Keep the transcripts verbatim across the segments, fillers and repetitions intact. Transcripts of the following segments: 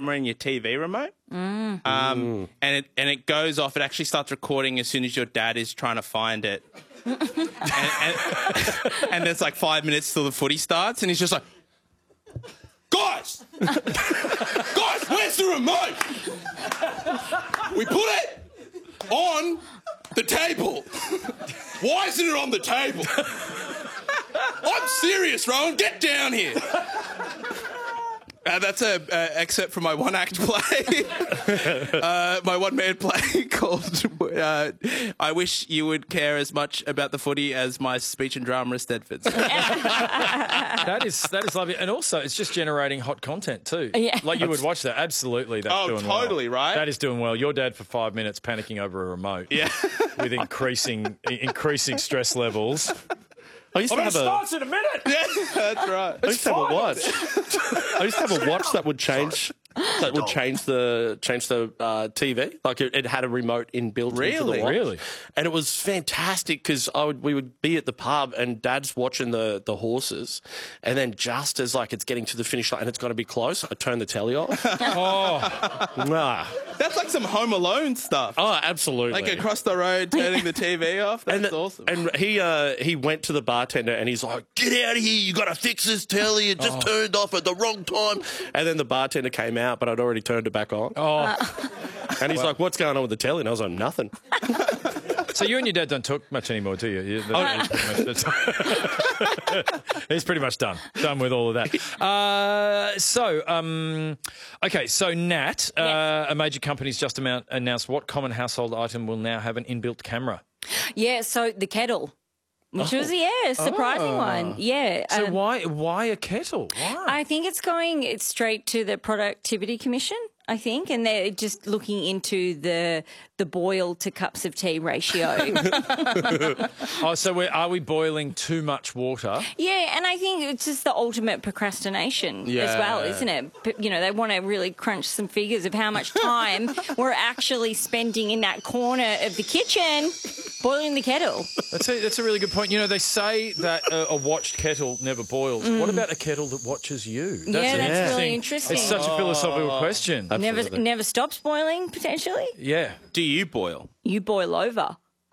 camera in your T V remote. Mm. Um, Mm. and it and it goes off. It actually starts recording as soon as your dad is trying to find it. and, and, and there's like five minutes till the footy starts, and he's just like, guys, guys, where's the remote? We put it on the table. Why isn't it on the table? I'm serious, Rowan. Get down here. Uh, that's a uh, excerpt from my one act play, uh, my one man play called uh, "I Wish You Would Care as Much About the Footy as My Speech and Drama Stedfords." That is that is lovely, and also it's just generating hot content too. Yeah. Like you would watch that. Absolutely, that's Oh, doing totally, well. right? That is doing well. Your dad for five minutes panicking over a remote. Yeah, with increasing increasing stress levels. I used to have a. in a minute. yeah, that's right. I used to have a watch. I used to have a watch that would change. That would change the change the uh, T V. Like it, it had a remote inbuilt into Really? the watch. Really? And it was fantastic because I would we would be at the pub and Dad's watching the the horses, and then just as like it's getting to the finish line and it's going to be close, I turn the telly off. Oh, Nah. That's like some Home Alone stuff. Oh, absolutely. Like across the road, turning the T V off. That's and, awesome. And he uh, he went to the bartender and he's like, "Get out of here! You got to fix this telly. It just turned off at the wrong time." And then the bartender came out, but I'd already turned it back on. oh. And he's like, "What's going on with the telly?" And I was like, "Nothing." So you and your dad don't talk much anymore, do you? you He's pretty much done. Done with all of that. Uh, so, um, okay, so Nat, uh, Yes. a major company's just amount, announced what common household item will now have an inbuilt camera. Yeah, so the kettle, which was, yeah, a surprising Oh. one. Yeah. So um, why why a kettle? Why? I think it's going straight to the Productivity Commission, I think, and they're just looking into the the boil to cups of tea ratio. oh, so we're, are we boiling too much water? Yeah, and I think it's just the ultimate procrastination as well, Yeah. isn't it? But, you know, they want to really crunch some figures of how much time we're actually spending in that corner of the kitchen boiling the kettle. That's a, that's a really good point. You know, they say that a, a watched kettle never boils. What about a kettle that watches you? That's Mm. Yeah, an that's really interesting. It's such a philosophical question. Never, Absolutely. never stops boiling, potentially. Yeah. Do you boil? You boil over.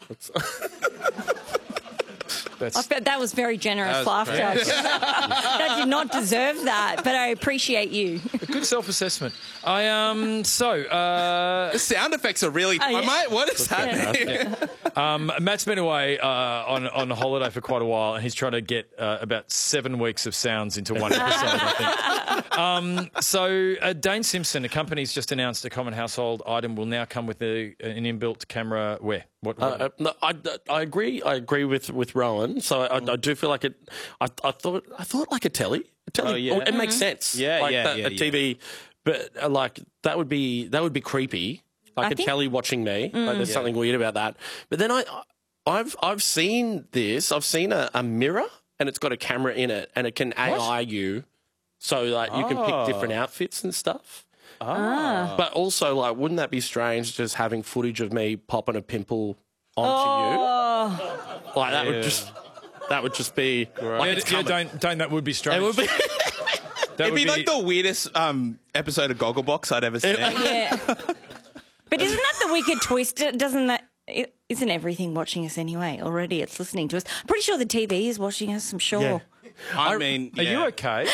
That's, I felt that was very generous That was laughter. That did not deserve that, but I appreciate you. good self-assessment. I um so uh, The sound effects are really. Oh, yeah. Mate, what is happening? um, Matt's been away uh, on on holiday for quite a while, and he's trying to get uh, about seven weeks of sounds into one episode. I think. Um, so uh, Dane Simpson, a company's just announced a common household item will now come with a, an inbuilt camera. Where? What? what? Uh, no, I, I agree. I agree with, with Rowan. So I, I do feel like it. I, I thought I thought like a telly. A telly. Oh, yeah. It makes sense. Yeah, like yeah, that, yeah, a T V, but uh, like that would be that would be creepy. Like I a think- telly watching me. Like there's something weird about that. But then I, I've I've seen this. I've seen a, a mirror and it's got a camera in it and it can A I you, so like you can Oh. pick different outfits and stuff. Ah. But also, like, wouldn't that be strange just having footage of me popping a pimple onto Oh, you? Like that would just that would just be like yeah, it's yeah, coming. don't don't that would be strange. It would be. That It'd would be like the weirdest um, episode of Gogglebox I'd ever seen. yeah. But isn't that the wicked twist? Doesn't that... Isn't everything watching us anyway? Already it's listening to us. I'm pretty sure the T V is watching us, I'm sure. Yeah. I mean, Are yeah. you okay?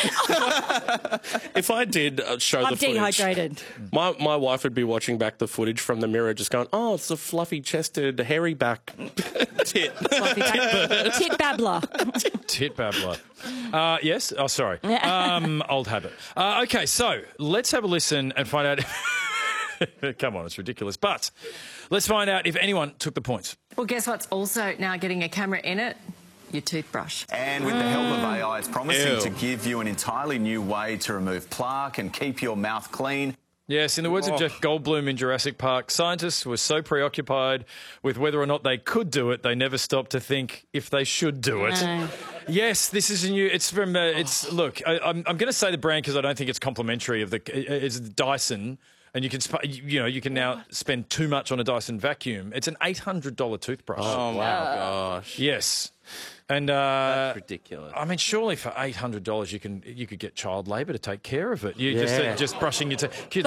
If I did uh, show I'm the footage, dehydrated. my my wife would be watching back the footage from the mirror, just going, "Oh, it's a fluffy-chested, hairy back tit." Tit babbler. Tit babbler. Uh, yes? Oh, sorry. Um, old habit. Uh, okay, so let's have a listen and find out. Come on, it's ridiculous. But let's find out if anyone took the points. Well, guess what's also now getting a camera in it? Your toothbrush. And with the help of A I, it's promising Ew. to give you an entirely new way to remove plaque and keep your mouth clean. Yes, in the words of Jeff Goldblum in Jurassic Park, scientists were so preoccupied with whether or not they could do it, they never stopped to think if they should do it. No. Yes, this is a new. It's from. Uh, it's look. I, I'm. I'm going to say the brand because I don't think it's complimentary of the. It's Dyson, and you can. sp- You know, you can now spend too much on a Dyson vacuum. It's an eight hundred dollar toothbrush. Oh my gosh, Yes, and uh, that's ridiculous. I mean, surely for eight hundred dollars you can you could get child labour to take care of it. You just Yeah. uh, just brushing your teeth.